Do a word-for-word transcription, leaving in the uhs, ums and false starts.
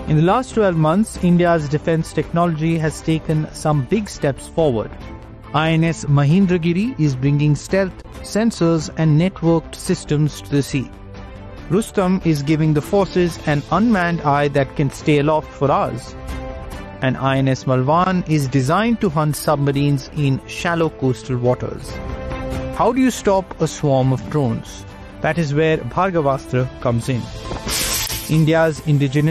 In the last twelve months, India's defense technology has taken some big steps forward. I N S Mahendragiri is bringing stealth, sensors and networked systems to the sea. Rustam is giving the forces an unmanned eye that can stay aloft for hours. And I N S Malwan is designed to hunt submarines in shallow coastal waters. How do you stop a swarm of drones? That is where Bhargavastra comes in. India's indigenous